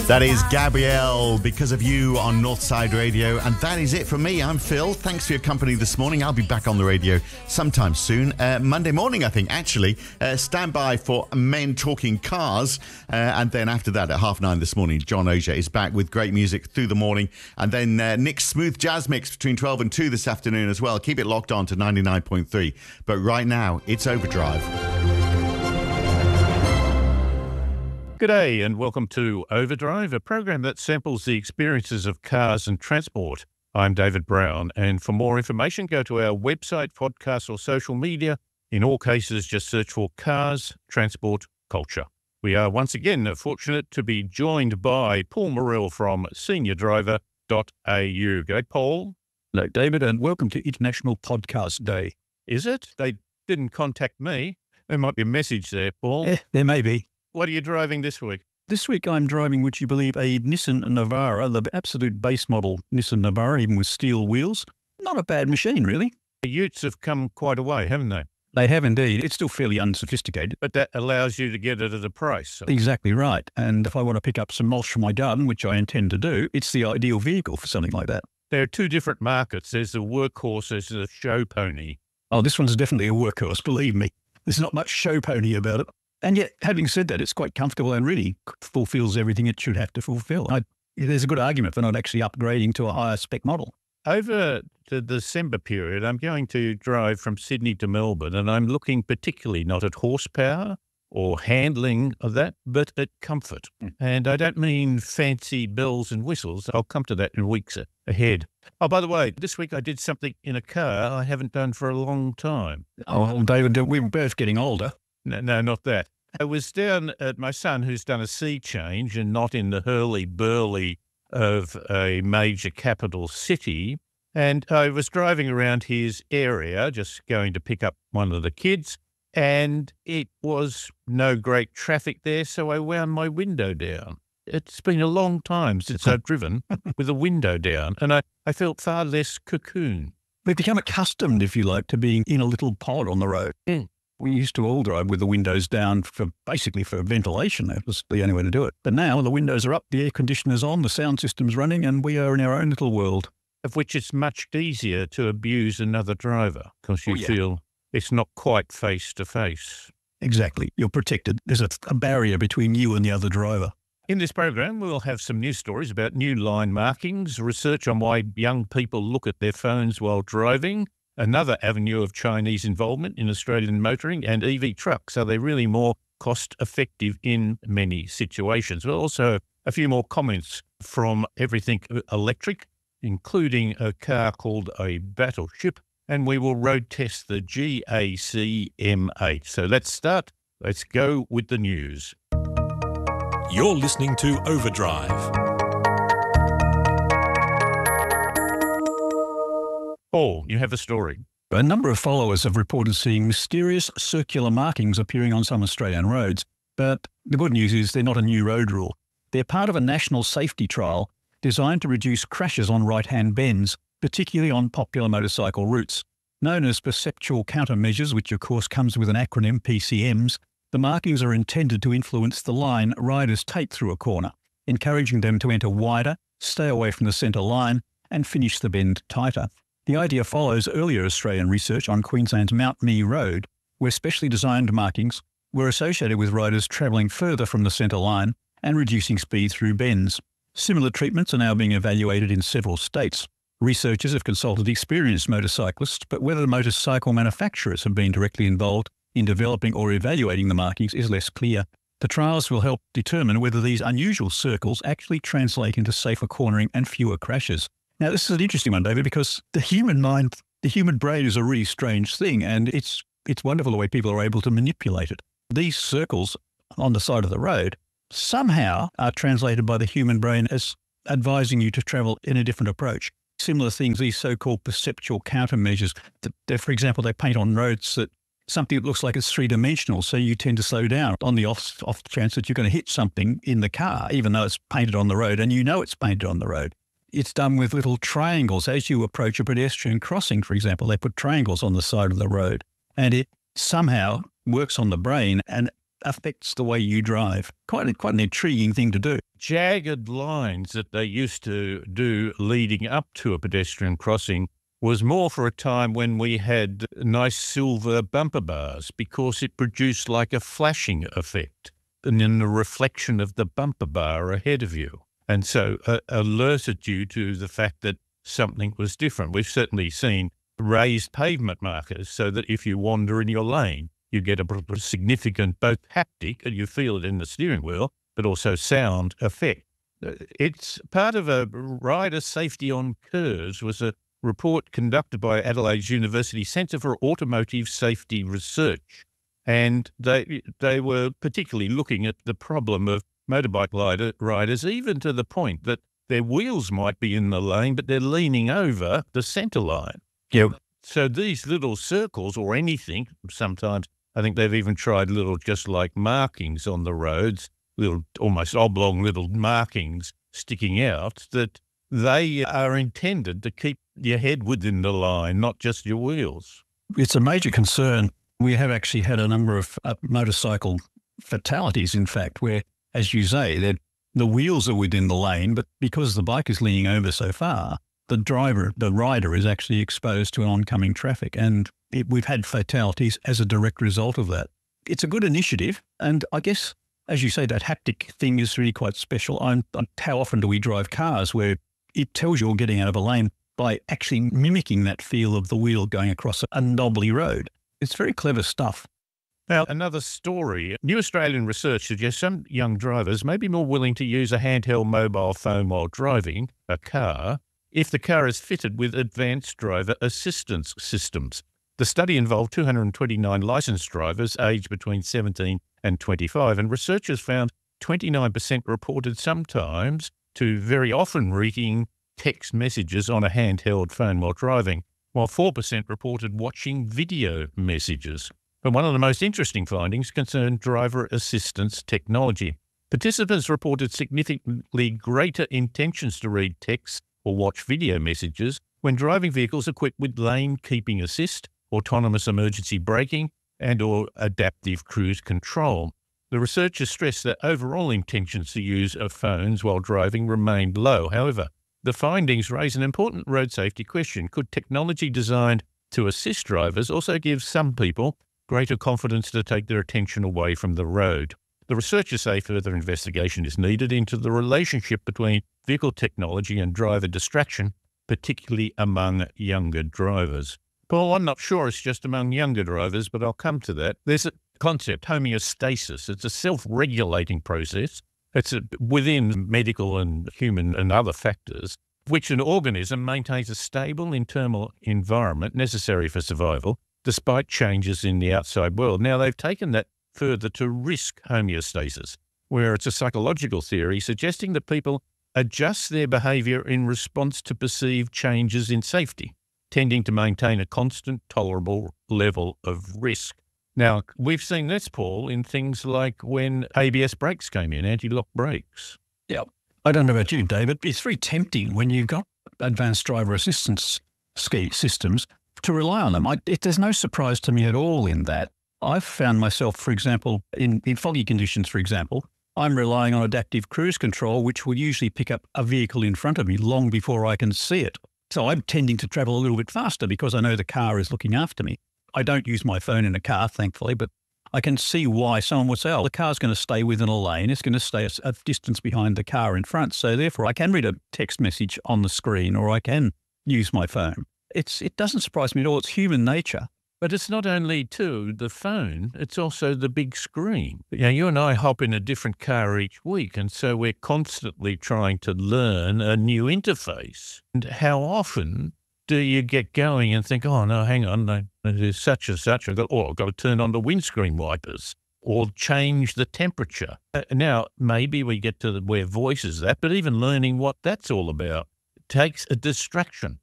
That is Gabrielle, Because of You on Northside Radio. And that is it from me. I'm Phil. Thanks for your company this morning. I'll be back on the radio sometime soon. Monday morning, I think, actually. Stand by for Men Talking Cars. And then after that, at 9:30 this morning, John Oja is back with great music through the morning. And then Nick's Smooth Jazz Mix between 12 and 2 this afternoon as well. Keep it locked on to 99.3. But right now, it's Overdrive. G'day and welcome to Overdrive, a program that samples the experiences of cars and transport. I'm David Brown, and for more information, go to our website, podcast or social media. In all cases, just search for Cars, Transport, Culture. We are once again fortunate to be joined by Paul Morrell from seniordriver.au. G'day, Paul. Hello, David, and welcome to International Podcast Day. Is it? They didn't contact me. There might be a message there, Paul. There may be. What are you driving this week? This week I'm driving, would you believe, a Nissan Navara, the absolute base model Nissan Navara, even with steel wheels. Not a bad machine, really. The Utes have come quite a way, haven't they? They have indeed. It's still fairly unsophisticated. But that allows you to get it at a price. So. Exactly right. And if I want to pick up some mulch from my garden, which I intend to do, it's the ideal vehicle for something like that. There are two different markets. There's the workhorse, there's the show pony. Oh, this one's definitely a workhorse, believe me. There's not much show pony about it. And yet, having said that, it's quite comfortable and really fulfills everything it should have to fulfill. There's a good argument for not actually upgrading to a higher spec model. Over the December period, I'm going to drive from Sydney to Melbourne, and I'm looking particularly not at horsepower or handling of that, but at comfort. And I don't mean fancy bells and whistles. I'll come to that in weeks ahead. Oh, by the way, this week I did something in a car I haven't done for a long time. Oh, well, David, we're both getting older. No, not that. I was down at my son, who's done a sea change and not in the hurly-burly of a major capital city. And I was driving around his area, just going to pick up one of the kids, and it was no great traffic there, so I wound my window down. It's been a long time since I've driven with a window down, and I felt far less cocoon. We've become accustomed, if you like, to being in a little pod on the road. We used to all drive with the windows down basically for ventilation. That was the only way to do it. But now the windows are up, the air conditioner's on, the sound system's running, and we are in our own little world. Of which it's much easier to abuse another driver because you feel it's not quite face-to-face. Exactly. You're protected. There's a barrier between you and the other driver. In this program, we'll have some news stories about new line markings, research on why young people look at their phones while driving, another avenue of Chinese involvement in Australian motoring, and EV trucks. Are they really more cost-effective in many situations? We'll also have a few more comments from everything electric, including a car called a Battleship, and we will road test the GAC M8. So let's start. Let's go with the news. You're listening to Overdrive. Paul, you have a story. A number of followers have reported seeing mysterious circular markings appearing on some Australian roads. But the good news is they're not a new road rule. They're part of a national safety trial designed to reduce crashes on right-hand bends, particularly on popular motorcycle routes. Known as perceptual countermeasures, which of course comes with an acronym, PCMs, the markings are intended to influence the line riders take through a corner, encouraging them to enter wider, stay away from the centre line, and finish the bend tighter. The idea follows earlier Australian research on Queensland's Mount Mee Road, where specially designed markings were associated with riders travelling further from the centre line and reducing speed through bends. Similar treatments are now being evaluated in several states. Researchers have consulted experienced motorcyclists, but whether the motorcycle manufacturers have been directly involved in developing or evaluating the markings is less clear. The trials will help determine whether these unusual circles actually translate into safer cornering and fewer crashes. Now, this is an interesting one, David, because the human mind, the human brain is a really strange thing, and it's wonderful the way people are able to manipulate it. These circles on the side of the road somehow are translated by the human brain as advising you to travel in a different approach. Similar things, these so-called perceptual countermeasures, for example, they paint on roads that something that looks like it's three-dimensional, so you tend to slow down on the off chance that you're going to hit something in the car, even though it's painted on the road, and you know it's painted on the road. It's done with little triangles. As you approach a pedestrian crossing, for example, they put triangles on the side of the road, and it somehow works on the brain and affects the way you drive. Quite an intriguing thing to do. Jagged lines that they used to do leading up to a pedestrian crossing was more for a time when we had nice silver bumper bars, because it produced like a flashing effect and then the reflection of the bumper bar ahead of you. And so alerted you to the fact that something was different. We've certainly seen raised pavement markers so that if you wander in your lane, you get a significant both haptic, and you feel it in the steering wheel, but also sound effect. It's part of a rider safety on curves was a report conducted by Adelaide's University Centre for Automotive Safety Research. And they were particularly looking at the problem of motorbike riders, even to the point that their wheels might be in the lane, but they're leaning over the centre line. Yep. So these little circles or anything, sometimes I think they've even tried little just like markings on the roads, little almost oblong little markings sticking out, that they are intended to keep your head within the line, not just your wheels. It's a major concern. We have actually had a number of motorcycle fatalities, in fact, where, as you say, the wheels are within the lane, but because the bike is leaning over so far, the rider is actually exposed to oncoming traffic. And we've had fatalities as a direct result of that. It's a good initiative. And I guess, as you say, that haptic thing is really quite special. How often do we drive cars where it tells you you're getting out of a lane by actually mimicking that feel of the wheel going across a knobbly road? It's very clever stuff. Now, another story. New Australian research suggests some young drivers may be more willing to use a handheld mobile phone while driving a car if the car is fitted with advanced driver assistance systems. The study involved 229 licensed drivers aged between 17 and 25, and researchers found 29% reported sometimes to very often reading text messages on a handheld phone while driving, while 4% reported watching video messages. But one of the most interesting findings concerned driver assistance technology. Participants reported significantly greater intentions to read text or watch video messages when driving vehicles equipped with lane keeping assist, autonomous emergency braking, and or adaptive cruise control. The researchers stressed that overall intentions to use of phones while driving remained low. However, the findings raise an important road safety question. Could technology designed to assist drivers also give some people greater confidence to take their attention away from the road? The researchers say further investigation is needed into the relationship between vehicle technology and driver distraction, particularly among younger drivers. Paul, I'm not sure it's just among younger drivers, but I'll come to that. There's a concept, homeostasis. It's a self-regulating process. It's within medical and human and other factors, which an organism maintains a stable internal environment necessary for survival, despite changes in the outside world. Now, they've taken that further to risk homeostasis, where it's a psychological theory suggesting that people adjust their behaviour in response to perceived changes in safety, tending to maintain a constant, tolerable level of risk. Now, we've seen this, Paul, in things like when ABS brakes came in, anti-lock brakes. Yeah. I don't know about you, David, but it's very tempting when you've got advanced driver assistance systems to rely on them. There's no surprise to me at all in that. I've found myself, for example, in foggy conditions, for example, I'm relying on adaptive cruise control, which will usually pick up a vehicle in front of me long before I can see it. So I'm tending to travel a little bit faster because I know the car is looking after me. I don't use my phone in a car, thankfully, but I can see why someone would say, oh, the car's going to stay within a lane. It's going to stay a distance behind the car in front. So therefore, I can read a text message on the screen or I can use my phone. It doesn't surprise me at all. It's human nature. But it's not only, too, the phone, it's also the big screen. You know, you and I hop in a different car each week, and so we're constantly trying to learn a new interface. And how often do you get going and think, oh, no, hang on, there's such and such. I've got to turn on the windscreen wipers or change the temperature. Now, maybe we get to where voice is that, but even learning what that's all about takes a distraction.